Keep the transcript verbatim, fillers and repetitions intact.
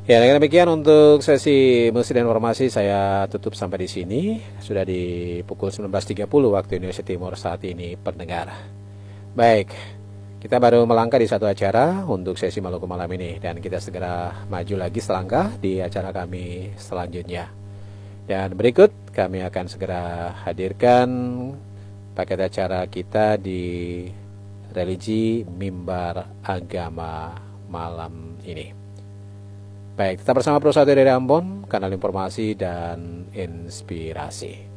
Ya, dengan demikian untuk sesi musik dan informasi saya tutup sampai di sini. Sudah di pukul sembilan belas tiga puluh waktu Indonesia Timur saat ini, pendengar. Baik, kita baru melangkah di satu acara untuk sesi Maluku malam ini, dan kita segera maju lagi selangkah di acara kami selanjutnya. Dan berikut kami akan segera hadirkan paket acara kita di religi mimbar agama malam ini. Baik, tetap bersama Pro Satu dari Ambon, kanal informasi dan inspirasi.